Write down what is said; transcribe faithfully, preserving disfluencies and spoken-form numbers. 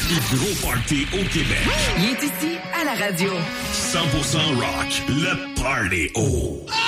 plus gros party au Québec. Il est ici, à la radio. cent pour cent rock, le Party O.